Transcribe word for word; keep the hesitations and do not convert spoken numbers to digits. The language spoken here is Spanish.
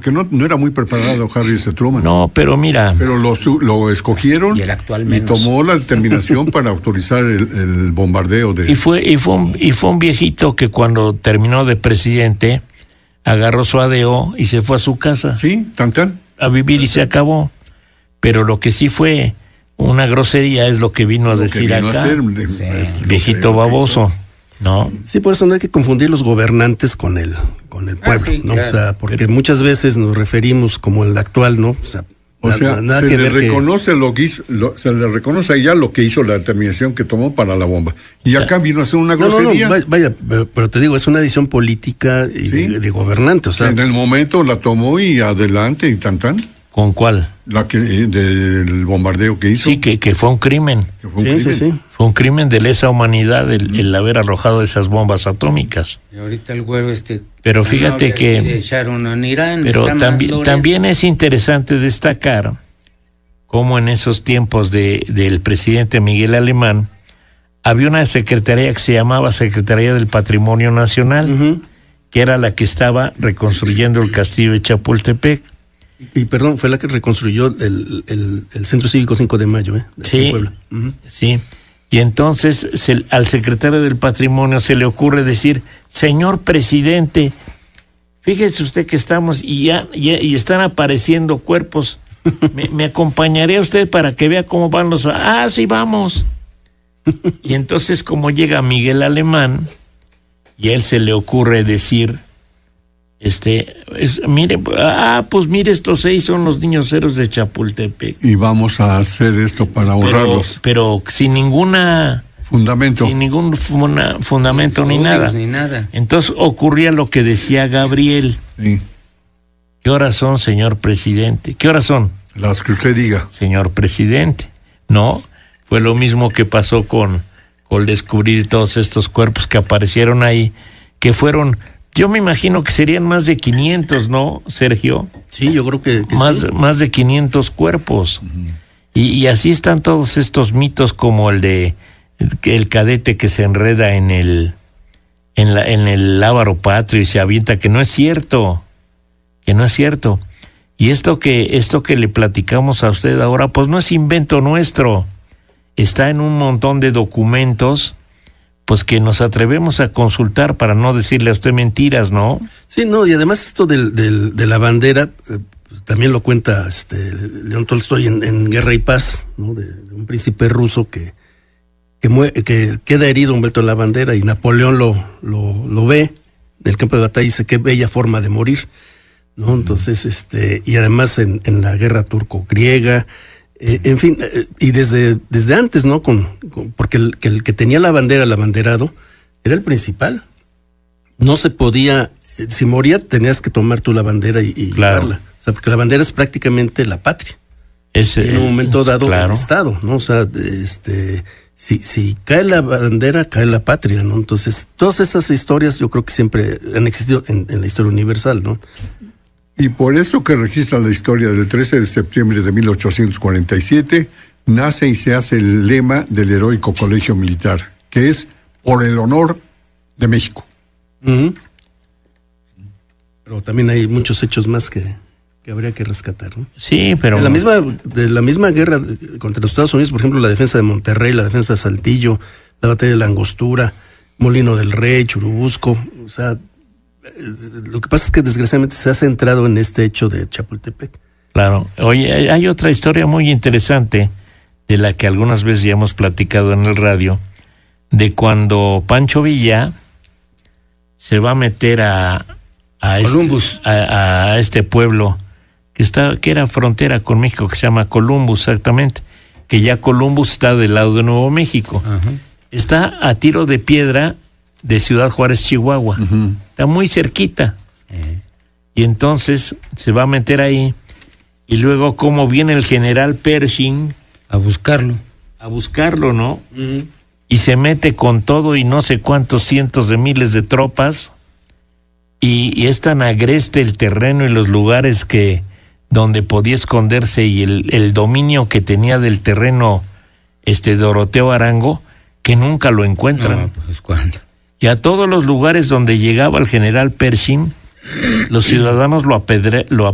porque no, no era muy preparado Harry S. Truman. No, pero mira. Pero lo, lo escogieron y, el actual y tomó la determinación para autorizar el, el bombardeo de... Y fue, y, fue un, y fue un viejito que cuando terminó de presidente agarró su A D O y se fue a su casa. Sí, tan tan. A vivir y se acabó. Pero lo que sí fue una grosería es lo que vino a lo decir que vino acá. A hacer, de, sí. Viejito baboso. No. Sí, por eso no hay que confundir los gobernantes con el con el pueblo, ah, sí, ¿no? Claro. O sea, porque Pero, muchas veces nos referimos como el actual, ¿no? O sea, o nada, sea nada se que le ver reconoce que... lo que hizo, lo, se le reconoce allá lo que hizo la determinación que tomó para la bomba. Y acá vino a hacer una grosería. No, no, no, vaya, pero te digo, es una decisión política y ¿sí? de, de gobernante, o sea. En el momento la tomó y adelante y tan tan. ¿Con cuál? La que del bombardeo que hizo. Sí, que, que fue un crimen. Que fue un sí, crimen. sí, sí. Fue un crimen de lesa humanidad el, el haber arrojado esas bombas atómicas. Y ahorita el güero este... Pero fíjate que... Echaron en Irán, pero también, también es interesante destacar cómo en esos tiempos de, del presidente Miguel Alemán había una secretaría que se llamaba Secretaría del Patrimonio Nacional, uh-huh. que era la que estaba reconstruyendo el castillo de Chapultepec. Y, y perdón, fue la que reconstruyó el, el, el Centro Cívico cinco de mayo, ¿eh? De sí, Puebla. Uh-huh. sí. Y entonces se, al secretario del Patrimonio se le ocurre decir, señor presidente, fíjese usted que estamos y ya, ya y están apareciendo cuerpos. ¿Me, me acompañaría usted para que vea cómo van los... Ah, sí, vamos. Y entonces como llega Miguel Alemán y a él se le ocurre decir... Este, es, mire, ah, pues mire, estos seis son los niños héroes de Chapultepec. Y vamos a hacer esto para ahorrarlos. Pero, pero sin ninguna fundamento. Sin ningún funa, fundamento ni, ni nada. ni nada. Entonces ocurría lo que decía Gabriel. Sí. ¿Qué horas son, señor presidente? ¿Qué horas son? Las que usted diga. Señor presidente. No, fue lo mismo que pasó con, con descubrir todos estos cuerpos que aparecieron ahí, que fueron... Yo me imagino que serían más de quinientos, ¿no, Sergio? Sí, yo creo que, que más, sí. Más de quinientos cuerpos. Uh-huh. Y, y así están todos estos mitos como el de el cadete que se enreda en el en, la, en el lábaro patrio y se avienta, que no es cierto, que no es cierto. Y esto que, esto que le platicamos a usted ahora, pues no es invento nuestro. Está en un montón de documentos pues que nos atrevemos a consultar para no decirle a usted mentiras, ¿no? Sí, no, y además esto del, del, de la bandera, eh, también lo cuenta este León Tolstoy en, en Guerra y Paz, ¿no? De, de un príncipe ruso que que, mue, que queda herido envuelto en la bandera y Napoleón lo, lo, lo ve en el campo de batalla y dice qué bella forma de morir, ¿no? Entonces, este, y además en, en la guerra turco-griega, Eh, en fin, eh, y desde desde antes, ¿no? Con, con porque el que, el que tenía la bandera, el abanderado, era el principal. No se podía, eh, si moría, tenías que tomar tú la bandera y, y claro. llevarla. O sea, porque la bandera es prácticamente la patria. Es, y en un momento es, dado, claro. el Estado, ¿no? O sea, este, si, si cae la bandera, cae la patria, ¿no? Entonces, todas esas historias yo creo que siempre han existido en, en la historia universal, ¿no? Y por eso que registra la historia del trece de septiembre de mil ochocientos cuarenta y siete, nace y se hace el lema del heroico colegio militar, que es por el honor de México. Uh-huh. Pero también hay muchos hechos más que, que habría que rescatar, ¿no? Sí, pero... De la misma, de la misma guerra contra los Estados Unidos, por ejemplo, la defensa de Monterrey, la defensa de Saltillo, la batalla de la Angostura, Molino del Rey, Churubusco, o sea... Lo que pasa es que desgraciadamente se ha centrado en este hecho de Chapultepec. Claro. Oye, hay otra historia muy interesante de la que algunas veces ya hemos platicado en el radio, de cuando Pancho Villa se va a meter a a Columbus, este, a, a este pueblo que está que era frontera con México, que se llama Columbus, exactamente, que ya Columbus está del lado de Nuevo México. Uh-huh. Está a tiro de piedra de Ciudad Juárez, Chihuahua. Uh-huh. Está muy cerquita. Uh-huh. Y entonces se va a meter ahí. Y luego, como viene el general Pershing a buscarlo. A buscarlo, ¿no? Uh-huh. Y se mete con todo y no sé cuántos cientos de miles de tropas. Y, y es tan agreste el terreno y los lugares que donde podía esconderse y el, el dominio que tenía del terreno este Doroteo Arango, que nunca lo encuentran. No, pues ¿cuándo? Y a todos los lugares donde llegaba el general Pershing, los ciudadanos lo, apedre, lo